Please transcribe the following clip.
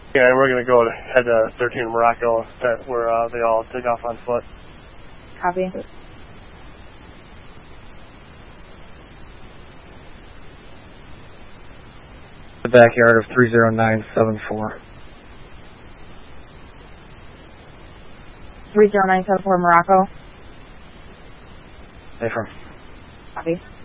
Yeah, and we're going to go head to 13 Morocco, where they all take off on foot. Copy. The backyard of 30974. 30974 Morocco. Affirm. Copy.